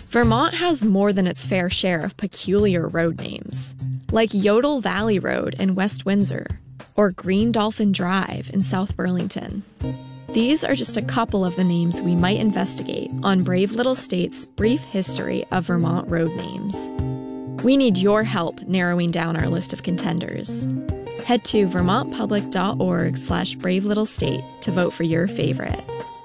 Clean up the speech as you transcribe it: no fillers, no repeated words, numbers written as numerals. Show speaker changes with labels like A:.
A: Vermont has more than its fair share of peculiar road names, like Yodel Valley Road in West Windsor, or Green Dolphin Drive in South Burlington. These are just a couple of the names we might investigate on Brave Little State's brief history of Vermont road names. We need your help narrowing down our list of contenders. Head to vermontpublic.org/bravelittlestate to vote for your favorite.